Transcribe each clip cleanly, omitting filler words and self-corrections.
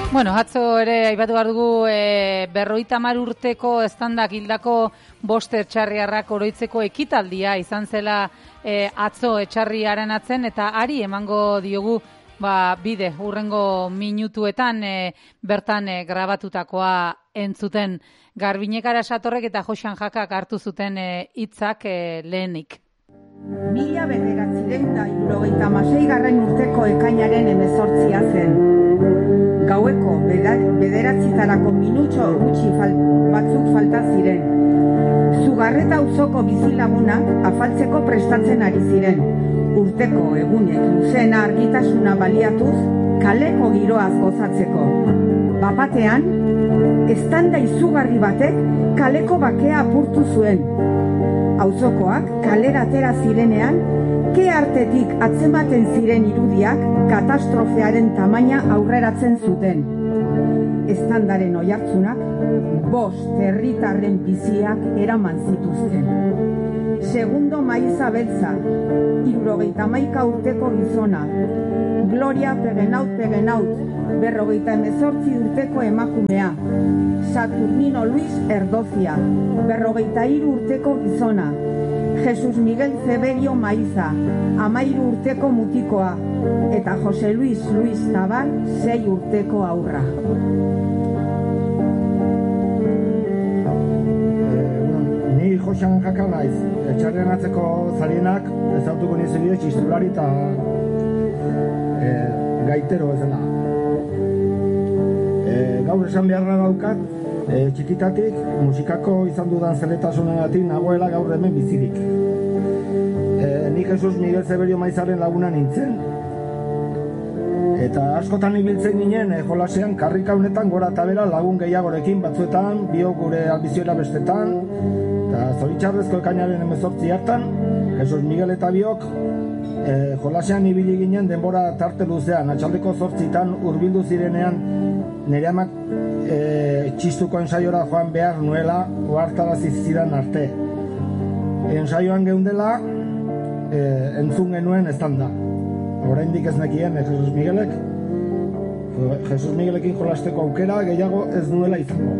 Bueno, atzo ere aipatu behar dugu 50 urteko eztandak hildako 5 etxarriarrak oroitzeko ekitaldia izan zela atzo etxarriaren atzen, eta ari emango diogu bide hurrengo minutuetan bertan grabatutakoa entzuten. Garbinekara Satorrek eta Joxan Jakak hartu zuten hitzak lehenik. 1976 urteko ekainaren 18 zen. Gaueko 9:00 minutxo gutxi batzuk falta ziren. Zugarreta auzoko bizilagunak afaltzeko prestatzen ari ziren. Urteko egunek luzeena argitasuna baliatuz, kaleko giroaz gozatzeko. Bapatean, eztanda izugarri batek kaleko bakea apurtu zuen. Auzokoak kalera atera zirenean, ke artetik atzematen ziren irudiak katastrofearen tamaina aurreratzen zuten. Eztandaren oihartzunak 5 herritarren biziak eraman zituzten. Segundo Maiza Beltza, 71 urteko gizona. Gloria Pegenaut, 58 urteko emakumea. Saturnino Luis Erdozia, 43 urteko gizona. Jesus Miguel Zeberio Maiza, 13 urteko mutikoa. Eta Jose Luis Tabal, 6 urteko aurra. Ni Joxan Jaka naiz, etxarrean atzeko zarienak ezautuko nizibide txistulari eta gaitero ezena. Gaur esan beharra daukat, txikitatik musikako izan dudan zeletasunegatik nagoela gaur hemen bizirik. Ni Jesus Miguel Zeberio Maizaren laguna nintzen. Eta askotan ibiltzen ginen jolasean karrika honetan gora eta bera lagun gehiagorekin batzuetan, biok gure albizioera bestetan, eta zoritxarrezko ekainaren 18 hartan, Jesus Miguel eta biok jolasean ibili ginen denbora tarte luzean, atxaldeko 8 hurbildu zirenean nire amak txistuko ensaiora joan behar nuela ohartarazi zidan arte. Ensaioan geundela entzun genuen eztanda. Oraindik ez nekien Jesus Miguelekin jolasteko aukera gehiago ez nuela izango.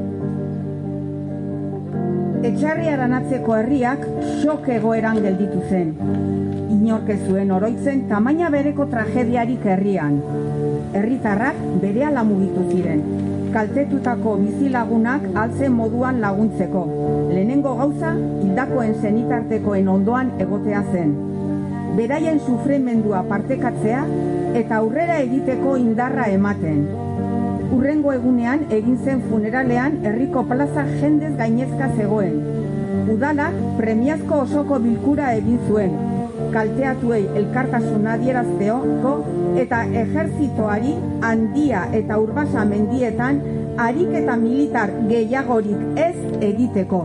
Etxarriaren atzeko herriak sok egoeran gelditu zen. Inork ez zuen oroitzen tamaina bereko tragediarik herrian. Herritarrak berehala mugitu ziren. Kaltetutako bizilagunak altzen moduan laguntzeko. Lehenengo gauza, hildakoen senitartekoen ondoan egotea zen. Beraien sufrimendua partekatzea eta aurrera egiteko indarra ematen. Hurrengo egunean egin zen funeralean herriko plaza jendez gainezka zegoen. Udalak premiazko osoko bilkura egin zuen. Kalteatuei elkartasuna adierazteko eta ejertzitoari Handia eta Urbasa mendietan ariketa militar gehiagorik ez egiteko.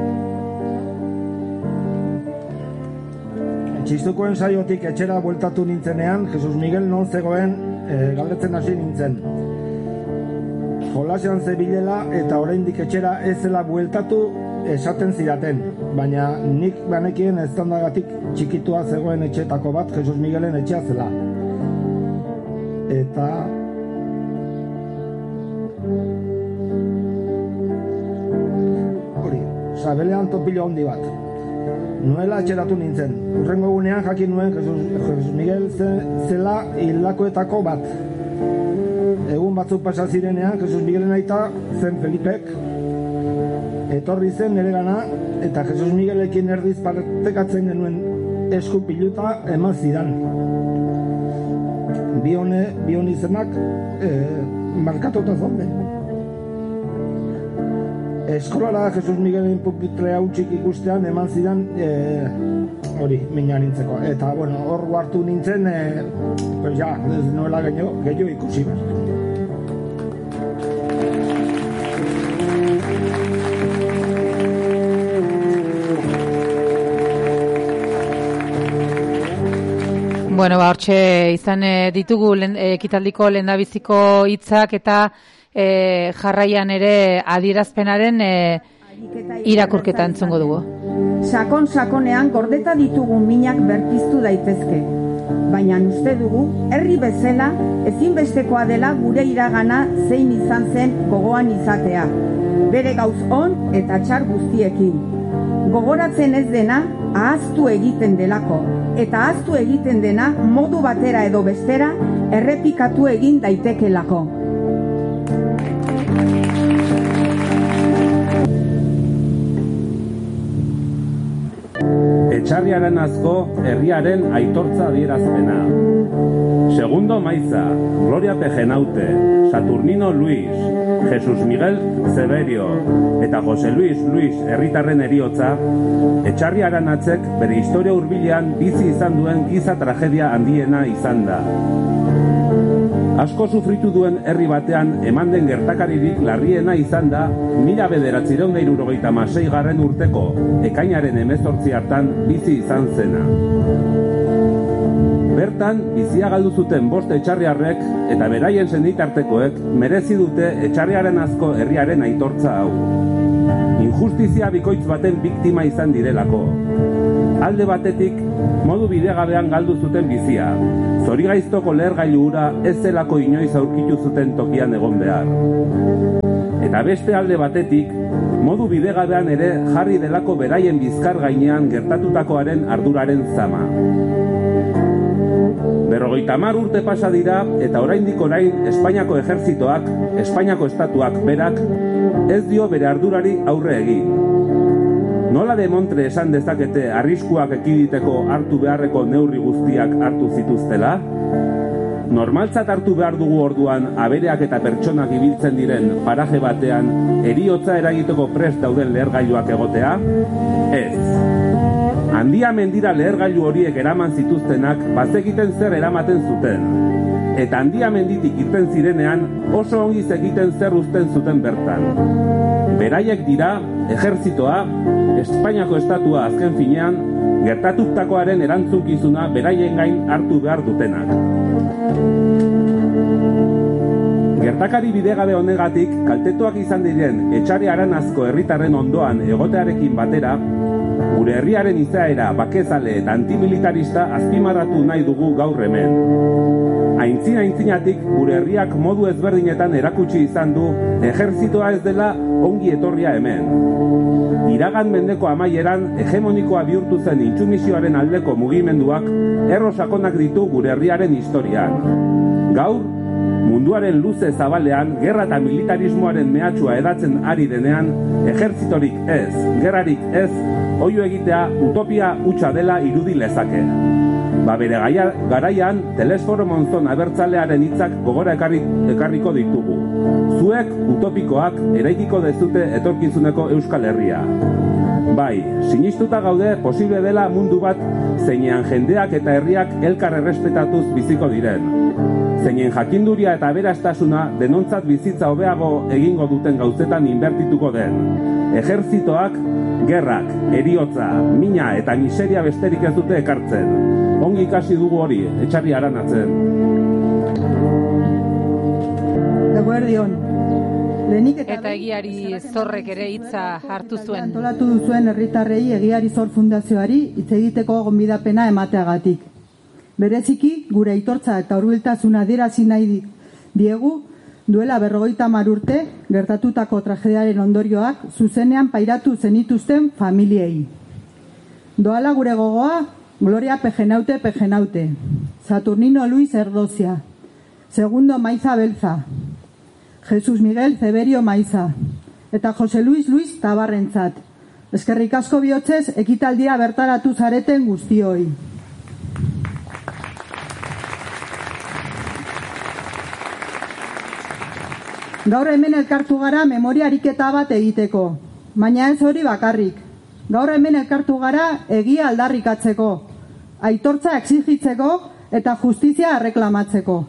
Txistuko ensaiotik etxera bueltatu nintzenean, Jesus Miguel non zegoen galdetzen hasi nintzen. Jolasean zebilela eta oraindik etxera ez zela bueltatu esaten zidaten, baina nik banekien eztandagatik txikitua zegoen etxetako bat Jesus Miguelen etxea zela. Eta hori, sabelean topilo handi bat. Nuela etxeratu nintzen. Hurrengo egunean jakin nuen Jesus Miguel zela hildakoetako bat. Egun batzuk pasa zirenean, Jesus Miguelen aita zen Felipek etorri zen nire gana, eta Jesus Miguelekin erdiz partekatzen genuen esku piluta eman zidan. Bion izenak markatuta zonden. Eskolara Jesus Miguelen pupitrea utxik ikustean eman zidan hori, mina nintzeko. Eta, bueno, hor hartu nintzen, pues ja, ez noela gehiago ikusi behar. Bueno, hortxe izan ditugu ekitaldiko lehendabiziko hitzak eta jarraian ere adierazpenaren irakurketa entzungo dugu. Sakon-sakonean gordeta ditugun minak berpiztu daitezke. baina uste dugu herri bezala ezinbestekoa dela gure iragana zein izan zen gogoan izatea, bere gauz on eta txar guztiekin. Gogoratzen ez dena ahaztu egiten delako, eta ahaztu egiten dena modu batera edo bestera errepikatu egin daitekelako. Etxarri Aranazko herriaren aitortza adierazpena. Segundo Maiza, Gloria Pejenaute, Saturnino Luis, Jesus Miguel Zeberio eta Jose Luis herritarren heriotza, Etxarri Aranatzek bere historia hurbilean bizi izan duen giza tragedia handiena izan da. Asko sufritu duen herri batean eman den gertakaririk larriena izan da 1976 urteko ekainaren 18 hartan bizi izan zena. Bertan, bizia galdu zuten 5 etxarriarrek eta beraien senitartekoek merezi dute Etxarri Aranazko herriaren aitortza hau. Injustizia bikoitz baten biktima izan direlako. Alde batetik, modu bidegabean galdu zuten bizia. Zorigaiztoko lehergailu hura ez zelako inoiz aurkitu zuten tokian egon behar. Eta beste alde batetik, modu bidegabean ere jarri delako beraien bizkar gainean gertatutakoaren arduraren zama. 50 urte pasa dira eta oraindik orain Espainiako ejerzitoak, Espainiako estatuak berak, ez dio bere ardurari aurre egin. Nola demontre esan dezakete arriskuak ekiditeko hartu beharreko neurri guztiak hartu zituztela? Normaltzat hartu behar dugu orduan abereak eta pertsonak ibiltzen diren paraje batean heriotza eragiteko prest dauden lehergailuak egotea? Ez. Handia mendira lehergailu horiek eraman zituztenak bazekiten zer eramaten zuten. Eta Handia menditik irten zirenean oso ongi zekiten zer uzten zuten bertan. Beraiek dira, ejerzitoa, Espainiako estatua azken finean, gertatutakoaren erantzunkizuna beraien gain hartu behar dutenak. Gertakari bidegabe honegatik kaltetuak izan diren Etxarri Aranazko herritarren ondoan egotearekin batera, gure herriaren izaera bakezale eta antimilitarista azpimarratu nahi dugu gaur hemen. Aintzinatik gure herriak modu ezberdinetan erakutsi izan du ejerzitoa ez dela ongi etorria hemen. Iragan mendeko amaieran hegemonikoa bihurtu zen intsumisioaren aldeko mugimenduak erro sakonak ditu gure herriaren historian. Gaur, munduaren luze zabalean, gerra eta militarismoaren mehatxua edatzen ari denean, ejerzitorik ez, gerrarik ez, oio egitea utopia hutsa dela irudi lezake. Bere garaian, Telesforo Monzon abertzalearen hitzak gogora ekarriko ditugu. Zuek utopikoak eraikiko dezute etorkizuneko Euskal Herria. Bai, sinistuta gaude posible dela mundu bat zeinean jendeak eta herriak elkar errespetatuz biziko diren. Zeinen jakinduria eta aberastasuna denontzat bizitza hobeago egingo duten gauzetan inbertituko den. Ejerzitoak, gerrak, heriotza, mina eta miseria besterik ez dute ekartzen. Ongi ikasi dugu hori, Etxarri Aranatzen. Eguerdion. Eta egiari zorrek ere hitza hartu zuen. Antolatu duzuen herritarrei egiari zor fundazioari hitz egiteko gonbidapena emateagatik. Bereziki, gure aitortza eta hurbiltasuna adierazi nahi diegu, duela 50 urte gertatutako tragediaren ondorioak zuzenean pairatu zenituzten familiei. Doala gure gogoa, Gloria Pejenaute, Saturnino Luis Erdozia, Segundo Maiza Belza, Jesus Miguel Zeberio Maiza, eta Jose Luis Tabarrentzat. Eskerrik asko bihotzez ekitaldia bertaratu zareten guztioi. Gaur hemen elkartu gara memoria ariketa bat egiteko, baina ez hori bakarrik. Gaur hemen elkartu gara egia aldarrikatzeko, aitortza exigitzeko eta justizia erreklamatzeko.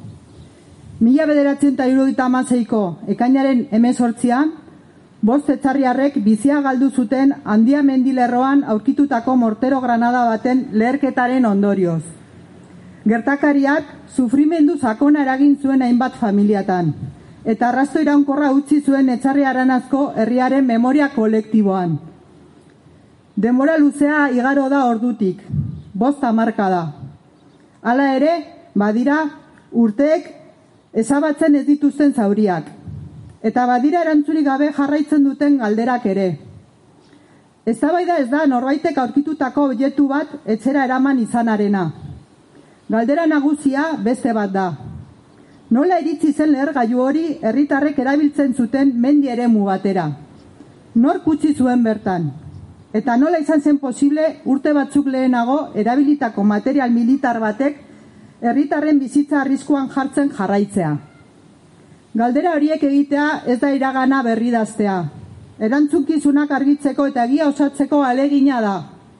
1976ko ekainaren 18an, 5 etxarriarrek bizia galdu zuten Handia mendilerroan aurkitutako mortero granada baten leherketaren ondorioz. Gertakariak sufrimendu sakona eragin zuen hainbat familiatan, eta arrasto iraunkorra utzi zuen Etxarri Aranazko herriaren memoria kolektiboan. Denbora luzea igaro da ordutik, 5 hamarkada. Hala ere, badira urteek ezabatzen ez dituzten zauriak. Eta badira erantzunik gabe jarraitzen duten galderak ere. Eztabaida ez da norbaitek aurkitutako objektu bat etxera eraman izanarena. Galdera nagusia beste bat da. Nola iritsi zen lehergailu hori herritarrek erabiltzen zuten mendi eremu batera? Nork utzi zuen bertan? Eta nola izan zen posible urte batzuk lehenago erabilitako material militar batek herritarren bizitza arriskuan jartzen jarraitzea? Galdera horiek egitea ez da iragana berridaztea. Erantzunkizunak argitzeko eta egia osatzeko ahalegina da.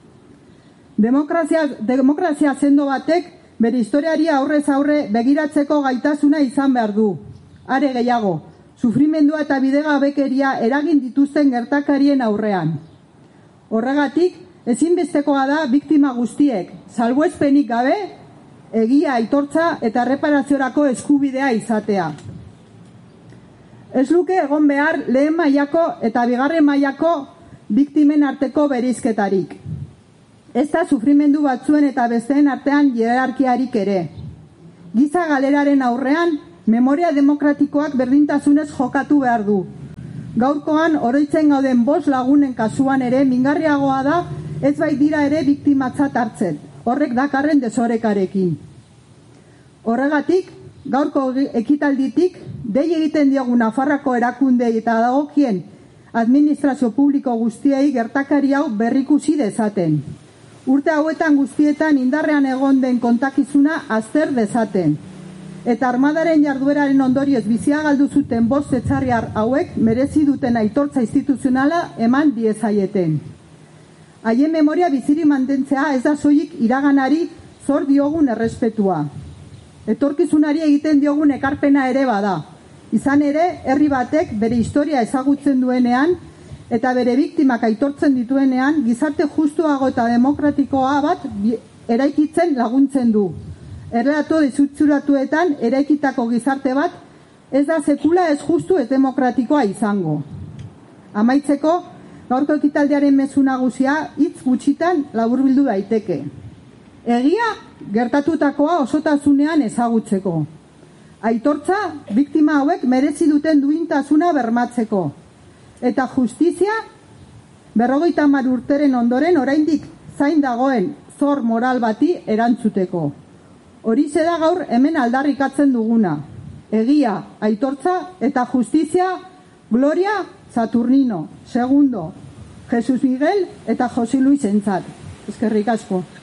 Demokrazia sendo batek bere historiari aurrez aurre begiratzeko gaitasuna izan behar du. Are gehiago, sufrimendua eta bidegabekeria eragin dituzten gertakarien aurrean. Horregatik, ezinbestekoa da biktima guztiek, salbuespenik gabe, egia aitortza eta erreparaziorako eskubidea izatea. Ez luke egon behar lehen mailako eta bigarren mailako biktimen arteko bereizketarik. Ez da sufrimendu batzuen eta besteen artean hierarkiarik ere. Giza galeraren aurrean, memoria demokratikoak berdintasunez jokatu behar du. Gaurkoan oroitzen gauden 5 lagunen kasuan ere mingarriagoa da ez bai dira ere biktimatzat hartzen. Horrek dakarren desorekarekin. Horregatik, gaurko ekitalditik dei egiten diogu Nafarroako erakundei eta dagokien administrazio publiko guztiei gertakari hau berrikusi dezaten. Urte hauetan guztietan indarrean egon den kontakizuna azter dezaten. Eta armadaren jardueraren ondorioz bizia galdu zuten 5 etxarriar hauek merezi duten aitortza instituzionala eman diezaieten. Haien memoria biziri mantentzea ez da soilik iraganari zor diogun errespetua. Etorkizunari egiten diogun ekarpena ere bada. Izan ere, herri batek bere historia ezagutzen duenean eta bere biktimak aitortzen dituenean gizarte justuago eta demokratikoa bat eraikitzen laguntzen du. Errelato desutzuratuetan eraikitako gizarte bat ez da sekula ez justu ez demokratikoa izango. Amaitzeko, gaurko ekitaldiaren mezu nagusia hitz gutxitan laburbildu daiteke. Egia gertatutakoa osotasunean ezagutzeko. Aitortza biktima hauek merezi duten duintasuna bermatzeko. Eta justizia 50 urteren ondoren oraindik zain dagoen zor moral bati erantzuteko. Horixe da gaur hemen aldarrikatzen duguna. Egia, aitortza eta justizia, Gloria, Saturnino, Segundo, Jesus Miguel eta Jose Luis entzat. Eskerrik asko.